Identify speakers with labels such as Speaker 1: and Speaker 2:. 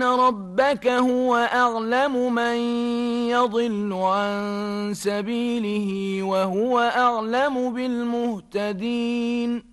Speaker 1: إن ربك هو أعلم من يضل عن سبيله وهو أعلم بالمهتدين